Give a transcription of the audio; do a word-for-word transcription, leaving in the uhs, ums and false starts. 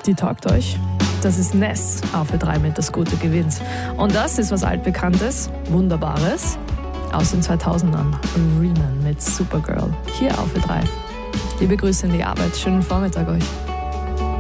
die taugt euch. Das ist Ness, auf für drei mit das Gute gewinnt. Und das ist was Altbekanntes, Wunderbares, aus den zweitausendern. Riemann mit Supergirl, hier auf für drei. Liebe Grüße in die Arbeit, schönen Vormittag euch.